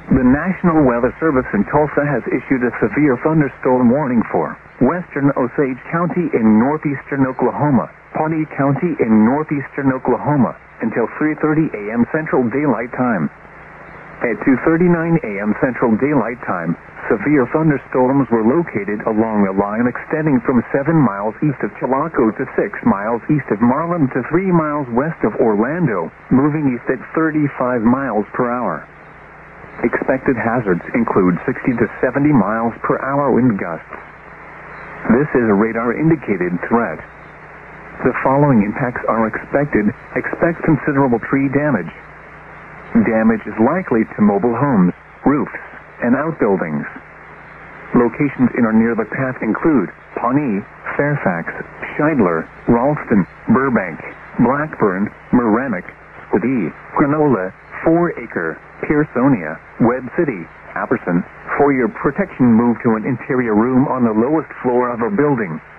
The National Weather Service in Tulsa has issued a severe thunderstorm warning for western Osage County in northeastern Oklahoma, Pawnee County in northeastern Oklahoma, until 3:30 a.m. Central Daylight Time. At 2:39 a.m. Central Daylight Time, severe thunderstorms were located along a line extending from 7 miles east of Chilocco to 6 miles east of Marlin to 3 miles west of Orlando, moving east at 35 miles per hour. Expected hazards include 60 to 70 miles per hour wind gusts. This is a radar-indicated threat. The following impacts are expected. Expect considerable tree damage. Damage is likely to mobile homes, roofs, and outbuildings. Locations in or near the path include Pawnee, Fairfax, Scheidler, Ralston, Burbank, Blackburn, Merrimack, Stady, Granola, 4 Acre, Pearsonia, Webb City, Apperson. For your protection, move to an interior room on the lowest floor of a building.